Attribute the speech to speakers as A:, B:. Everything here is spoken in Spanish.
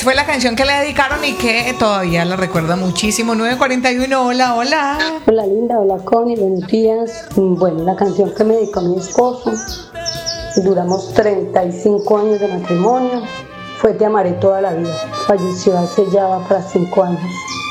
A: fue la canción que le dedicaron y que todavía la recuerda muchísimo. 9:41, hola, hola.
B: Hola linda, hola Connie, buenos días. Bueno, la canción que me dedicó mi esposo, duramos 35 años de matrimonio, fue Te amaré toda la vida. Falleció hace ya va para 5 años.